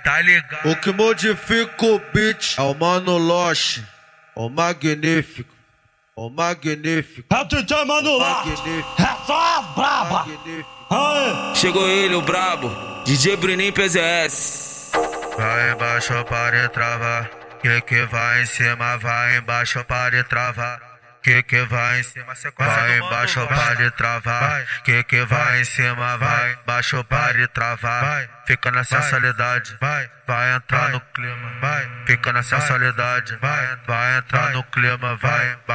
tá ligado? O que modifica o beat é o Mano Loche, o magnífico, o magnífico. É o DJ Mano Loche, é só as braba. Chegou ele, o brabo, DJ Bruninho PZS. Vai embaixo para travar, que vai em cima, vai embaixo para travar. Que vai em cima, vai embaixo para travar. Que vai em cima, vai embaixo para travar. Fica na sensualidade, vai entrar no clima. Fica na sensualidade, vai entrar no clima, vai.